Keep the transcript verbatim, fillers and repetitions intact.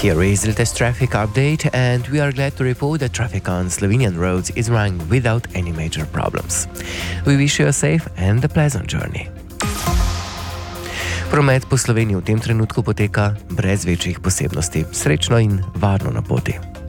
Here is the latest traffic update, and we are glad to report that traffic on Slovenian roads is running without any major problems. We wish you a safe and a pleasant journey. Promet po Sloveniji v tem trenutku poteka brez večjih posebnosti. Srečno in varno na poti.